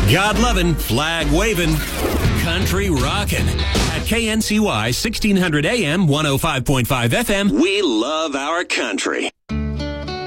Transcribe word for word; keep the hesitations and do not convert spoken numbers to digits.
God loving, flag waving, country rocking. At K N C Y sixteen hundred A M, one oh five point five F M, we love our country.